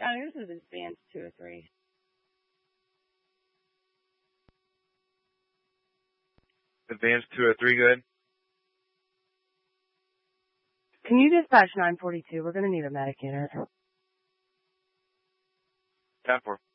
this is advanced 203. Advanced 203, go ahead. Can you dispatch 942? We're going to need a medic unit. 10-4.